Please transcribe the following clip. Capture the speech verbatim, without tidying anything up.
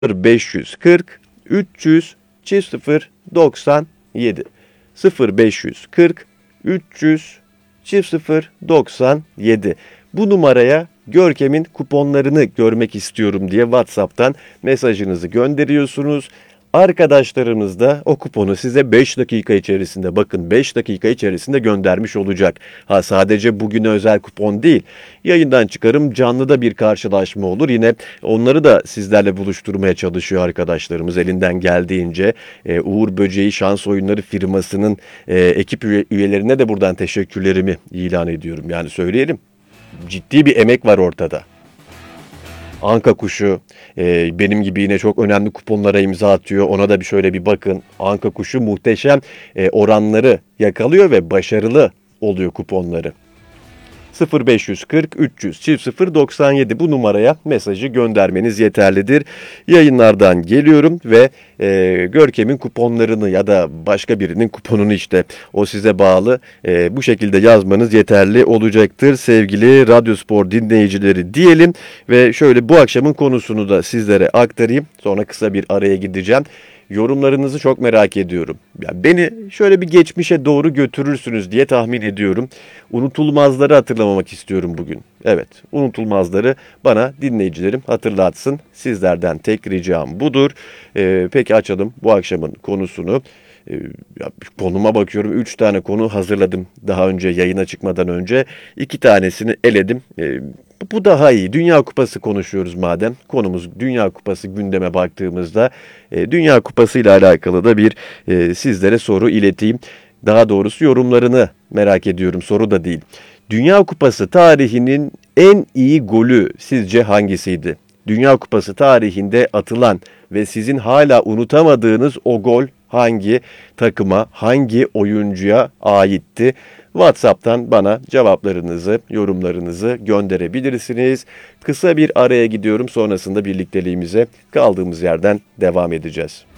beş yüz kırk üç yüz çift sıfır doksan yedi sıfır beş yüz kırk üç yüz çift sıfır doksan yedi. Bu numaraya Görkem'in kuponlarını görmek istiyorum diye WhatsApp'tan mesajınızı gönderiyorsunuz. Arkadaşlarımız da o kuponu size beş dakika içerisinde, bakın beş dakika içerisinde göndermiş olacak. Ha, sadece bugüne özel kupon değil. Yayından çıkarım, canlıda bir karşılaşma olur. Yine onları da sizlerle buluşturmaya çalışıyor arkadaşlarımız elinden geldiğince. Ee, Uğur Böceği Şans Oyunları firmasının e, ekip üye- üyelerine de buradan teşekkürlerimi ilan ediyorum. Yani söyleyelim. Ciddi bir emek var ortada. Anka Kuşu e, benim gibi yine çok önemli kuponlara imza atıyor. Ona da bir şöyle bir bakın. Anka Kuşu muhteşem e, oranları yakalıyor ve başarılı oluyor kuponları. sıfır beş yüz kırk üç yüz çift sıfır doksan yedi bu numaraya mesajı göndermeniz yeterlidir. Yayınlardan geliyorum ve e, Görkem'in kuponlarını ya da başka birinin kuponunu, işte o size bağlı, e, bu şekilde yazmanız yeterli olacaktır sevgili Radyospor dinleyicileri diyelim. Ve şöyle bu akşamın konusunu da sizlere aktarayım, sonra kısa bir araya gideceğim. Yorumlarınızı çok merak ediyorum. Ya beni şöyle bir geçmişe doğru götürürsünüz diye tahmin ediyorum. Unutulmazları hatırlamamak istiyorum bugün. Evet, unutulmazları bana dinleyicilerim hatırlatsın. Sizlerden tek ricam budur. Ee, peki açalım bu akşamın konusunu. Ee, ya, konuma bakıyorum. Üç tane konu hazırladım daha önce, yayına çıkmadan önce. İki tanesini eledim. Ee, bu daha iyi. Dünya Kupası konuşuyoruz madem. Konumuz Dünya Kupası, gündeme baktığımızda e, Dünya Kupası ile alakalı da bir e, sizlere soru ileteyim. Daha doğrusu yorumlarını merak ediyorum. Soru da değil. Dünya Kupası tarihinin en iyi golü sizce hangisiydi? Dünya Kupası tarihinde atılan ve sizin hala unutamadığınız o gol hangi takıma, hangi oyuncuya aitti? WhatsApp'tan bana cevaplarınızı, yorumlarınızı gönderebilirsiniz. Kısa bir araya gidiyorum. Sonrasında birlikteliğimize kaldığımız yerden devam edeceğiz.